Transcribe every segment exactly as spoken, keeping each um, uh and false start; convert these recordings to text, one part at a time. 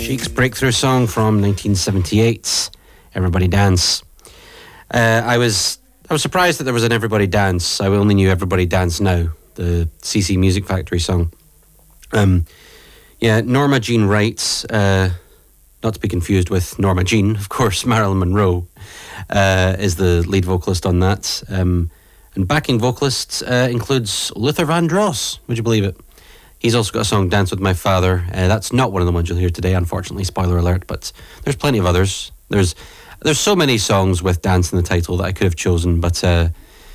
Chic's breakthrough song from nineteen seventy-eight, Everybody Dance. Uh, I was I was surprised that there was an Everybody Dance. I only knew Everybody Dance Now, the C C Music Factory song. Um, yeah, Norma Jean Wright, uh, not to be confused with Norma Jean, of course, Marilyn Monroe, uh, is the lead vocalist on that. Um, and backing vocalist uh, includes Luther Vandross, would you believe it? He's also got a song, Dance With My Father. Uh, that's not one of the ones you'll hear today, unfortunately, spoiler alert, but there's plenty of others. There's there's so many songs with dance in the title that I could have chosen, but uh,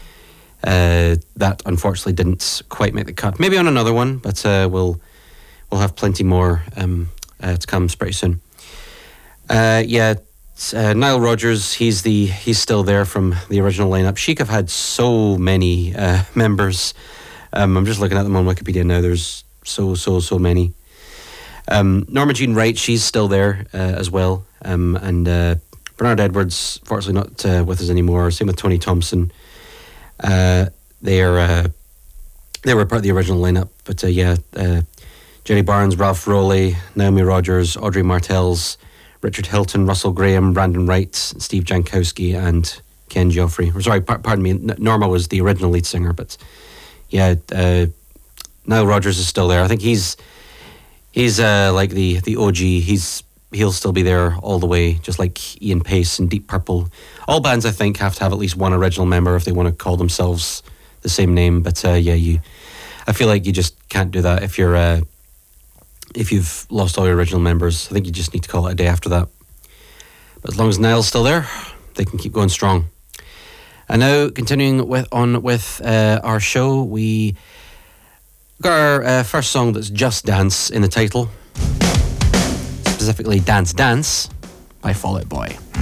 uh, that unfortunately didn't quite make the cut. Maybe on another one, but uh, we'll we'll have plenty more um, uh, to come pretty soon. Uh, yeah, uh, Nile Rodgers, he's the he's still there from the original lineup. Chic have had so many uh, members. Um, I'm just looking at them on Wikipedia now. There's so, so, so many. Um, Norma Jean Wright, she's still there uh, as well. Um, and uh, Bernard Edwards, fortunately not uh, with us anymore. Same with Tony Thompson. Uh, they are uh, they were part of the original lineup. But uh, yeah, uh, Jerry Barnes, Ralph Rowley, Naomi Rogers, Audrey Martels, Richard Hilton, Russell Graham, Brandon Wright, Steve Jankowski, and Ken Geoffrey. Sorry, par- pardon me. N- Norma was the original lead singer, but yeah, uh, Nile Rodgers is still there. I think he's he's uh, like the the O G. He's he'll still be there all the way, just like Ian Pace and Deep Purple. All bands, I think, have to have at least one original member if they want to call themselves the same name. But uh, yeah, you, I feel like you just can't do that if you're uh, if you've lost all your original members. I think you just need to call it a day after that. But as long as Nile's still there, they can keep going strong. And now, continuing with on with uh, our show, we got our uh, first song that's just dance in the title, specifically Dance Dance by Fall Out Boy.